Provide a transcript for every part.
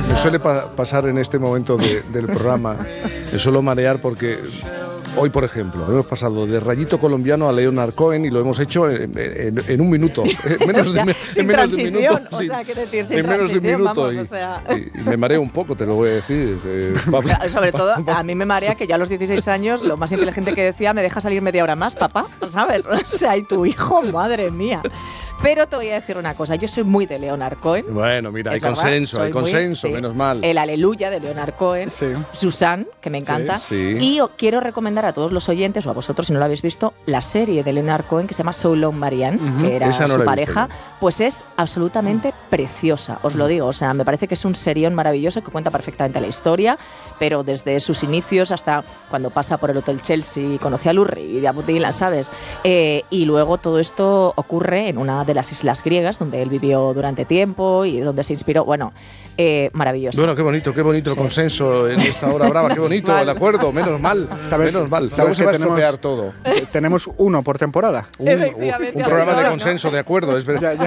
Me suele pasar en este momento del programa, me suelo marear porque hoy, por ejemplo, hemos pasado de Rayito Colombiano a Leonard Cohen y lo hemos hecho en un minuto. Menos de un minuto. O sea, quiero decir, sin en menos de un minuto. vamos, o sea. Y me mareo un poco, te lo voy a decir. Sobre todo, a mí me marea que ya a los 16 años, lo más inteligente que decía, me deja salir media hora más, papá, ¿sabes? O sea, y tu hijo, madre mía. Pero te voy a decir una cosa, yo soy muy de Leonard Cohen. Bueno, mira, hay consenso, sí. Menos mal. El Aleluya de Leonard Cohen, sí. Susan, que me encanta. Sí. Y quiero recomendar a todos los oyentes, o a vosotros si no lo habéis visto, la serie de Leonard Cohen que se llama So Long Marianne, que era su pareja, pues es absolutamente preciosa, os lo digo. O sea, me parece que es un serión maravilloso que cuenta perfectamente la historia, pero desde sus inicios hasta cuando pasa por el Hotel Chelsea, conoce a Lou Reed y a Bob Dylan, ¿sabes? Y luego todo esto ocurre en una de las islas griegas donde él vivió durante tiempo y donde se inspiró. Bueno, maravilloso. Bueno, qué bonito el consenso en esta hora brava, qué bonito el acuerdo, menos mal. Menos mal. Luego se va a estropear todo. Tenemos uno por temporada. Un programa de consenso, de acuerdo, es verdad.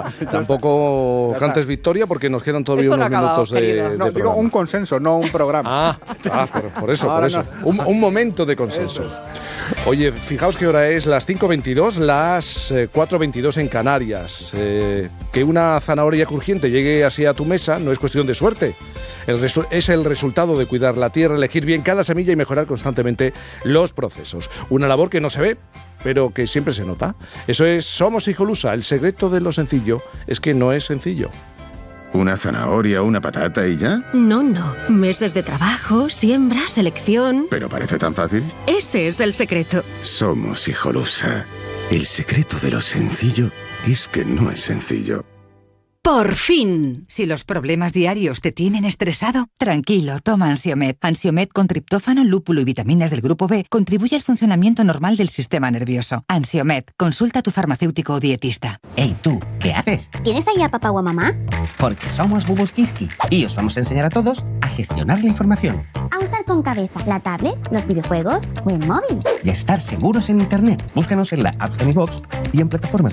Tampoco cantes victoria porque nos quedan todavía unos minutos de no, digo un consenso, no un programa. Por eso. Un momento de consenso. Oye, fijaos qué hora es, las 5:22, las 4:22 en Canarias. Que una zanahoria crujiente llegue así a tu mesa no es cuestión de suerte. Es el resultado de cuidar la tierra, elegir bien cada semilla y mejorar constantemente los procesos. Una labor que no se ve, pero que siempre se nota. Eso es Somos Hijolusa. El secreto de lo sencillo es que no es sencillo. ¿Una zanahoria, una patata y ya? No. Meses de trabajo, siembra, selección. ¿Pero parece tan fácil? Ese es el secreto. Somos Hijolusa. El secreto de lo sencillo es que no es sencillo. ¡Por fin! Si los problemas diarios te tienen estresado, tranquilo, toma Ansiomed. Ansiomed con triptófano, lúpulo y vitaminas del grupo B contribuye al funcionamiento normal del sistema nervioso. Ansiomed, consulta a tu farmacéutico o dietista. Hey, tú, ¿qué haces? ¿Tienes ahí a papá o a mamá? Porque somos Bubus Kiski y os vamos a enseñar a todos a gestionar la información. A usar con cabeza la tablet, los videojuegos o el móvil. Y a estar seguros en Internet. Búscanos en la App de Mi Box y en plataformas